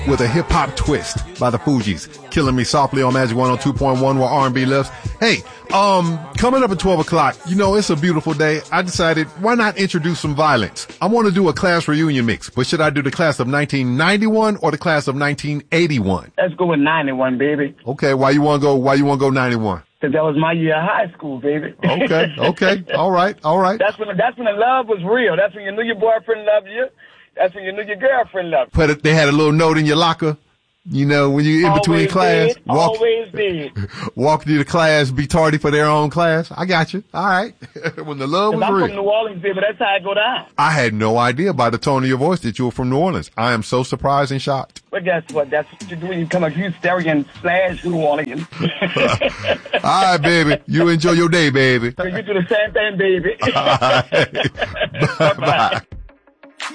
with a hip-hop twist by the Fugees. Killing Me Softly on Magic 102.1 where R&B lives. Hey, coming up at 12 o'clock, you know, it's a beautiful day. I decided, why not introduce some violence? I want to do a class reunion mix, but should I do the class of 1991 or the class of 1981? Let's go with 91, baby. Okay, why you want to go 91? Because that was my year of high school, baby. Okay. All right. That's when the love was real. That's when you knew your boyfriend loved you. That's when you knew your girlfriend loved you. They had a little note in your locker, you know, when you in between class. Always did. Walk to the class, be tardy for their own class. I got you. All right. When the love was I'm real. from New Orleans, baby. That's how it go down. I had no idea by the tone of your voice that you were from New Orleans. I am so surprised and shocked. But guess what? That's what you do when you come up Houston / New Orleans. All right, baby. You enjoy your day, baby. So you do the same thing, baby. All right. Bye-bye.